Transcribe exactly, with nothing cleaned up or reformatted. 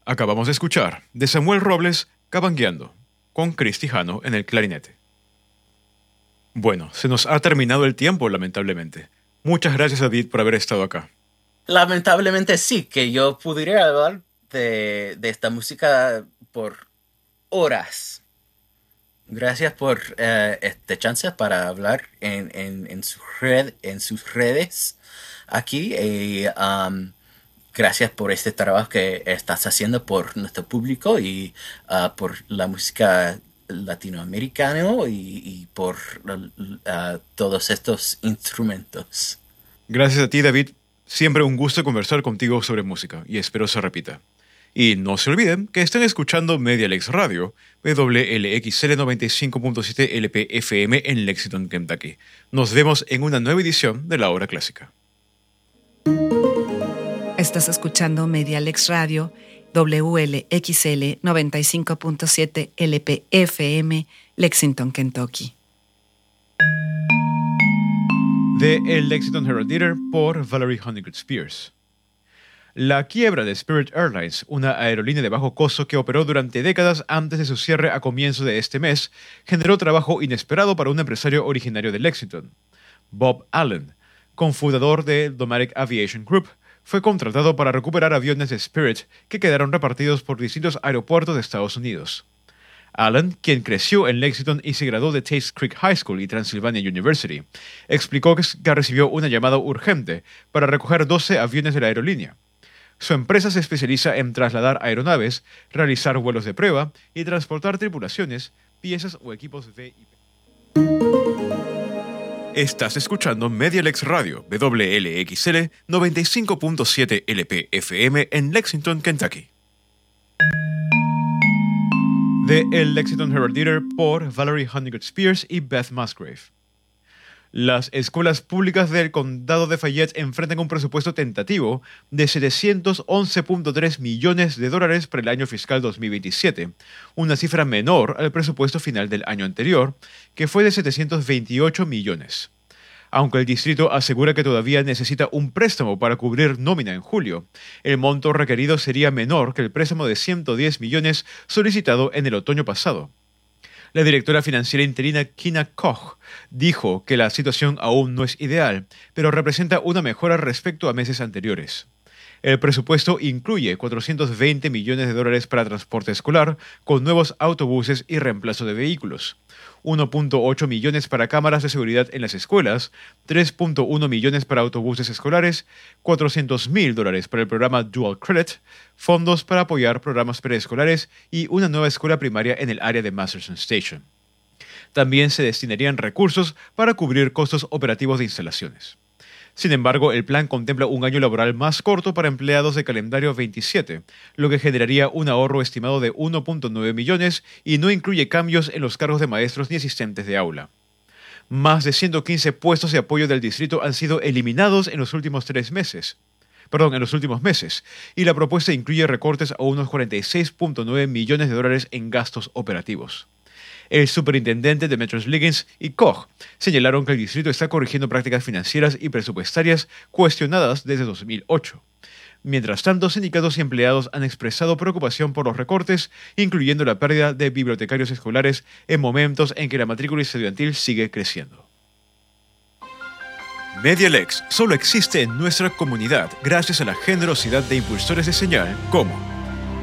Acabamos de escuchar de Samuel Robles, Cabangueando, con Cristi Jano en el clarinete. Bueno, se nos ha terminado el tiempo, lamentablemente. Muchas gracias, David, por haber estado acá. Lamentablemente sí, que yo pudiera hablar de, de esta música por horas. Gracias por uh, este chance para hablar en, en, en, su red, en sus redes aquí. Y, um, gracias por este trabajo que estás haciendo por nuestro público y uh, por la música latinoamericana y, y por uh, todos estos instrumentos. Gracias a ti, David. Siempre un gusto conversar contigo sobre música y espero se repita. Y no se olviden que están escuchando Medialex Radio, W L X L noventa y cinco punto siete L P F M en Lexington, Kentucky. Nos vemos en una nueva edición de La Hora Clásica. Estás escuchando Medialex Radio, W L X L noventa y cinco punto siete L P F M, Lexington, Kentucky. De El Lexington Herald Leader por Valerie Honeycutt Spears. La quiebra de Spirit Airlines, una aerolínea de bajo costo que operó durante décadas antes de su cierre a comienzo de este mes, generó trabajo inesperado para un empresario originario de Lexington. Bob Allen, cofundador de Dematic Aviation Group, fue contratado para recuperar aviones de Spirit que quedaron repartidos por distintos aeropuertos de Estados Unidos. Allen, quien creció en Lexington y se graduó de Tates Creek High School y Transylvania University, explicó que recibió una llamada urgente para recoger doce aviones de la aerolínea. Su empresa se especializa en trasladar aeronaves, realizar vuelos de prueba y transportar tripulaciones, piezas o equipos V I P. Estás escuchando Medialex Radio, W L X L noventa y cinco punto siete L P F M en Lexington, Kentucky. De El Lexington Herald Leader por Valerie Honeycutt Spears y Beth Musgrave. Las escuelas públicas del condado de Fayette enfrentan un presupuesto tentativo de setecientos once punto tres millones de dólares para el año fiscal dos mil veintisiete, una cifra menor al presupuesto final del año anterior, que fue de setecientos veintiocho millones. Aunque el distrito asegura que todavía necesita un préstamo para cubrir nómina en julio, el monto requerido sería menor que el préstamo de ciento diez millones solicitado en el otoño pasado. La directora financiera interina Kina Koch dijo que la situación aún no es ideal, pero representa una mejora respecto a meses anteriores. El presupuesto incluye cuatrocientos veinte millones de dólares para transporte escolar, con nuevos autobuses y reemplazo de vehículos, uno punto ocho millones para cámaras de seguridad en las escuelas, tres punto uno millones para autobuses escolares, cuatrocientos mil dólares para el programa Dual Credit, fondos para apoyar programas preescolares y una nueva escuela primaria en el área de Masterson Station. También se destinarían recursos para cubrir costos operativos de instalaciones. Sin embargo, el plan contempla un año laboral más corto para empleados de calendario veintisiete, lo que generaría un ahorro estimado de uno punto nueve millones y no incluye cambios en los cargos de maestros ni asistentes de aula. Más de ciento quince puestos de apoyo del distrito han sido eliminados en los últimos tres meses. Perdón, en los últimos meses, y la propuesta incluye recortes a unos cuarenta y seis punto nueve millones de dólares en gastos operativos. El superintendente Demetrius Liggins y Koch señalaron que el distrito está corrigiendo prácticas financieras y presupuestarias cuestionadas desde dos mil ocho. Mientras tanto, sindicatos y empleados han expresado preocupación por los recortes, incluyendo la pérdida de bibliotecarios escolares en momentos en que la matrícula estudiantil sigue creciendo. Medialex solo existe en nuestra comunidad gracias a la generosidad de impulsores de señal como